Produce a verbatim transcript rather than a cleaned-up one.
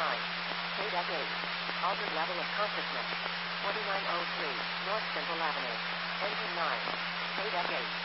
nine. K-Deck eight. Altered level of consciousness. twenty-nine oh three, North Central Avenue. Engine nine. K-Deck eight.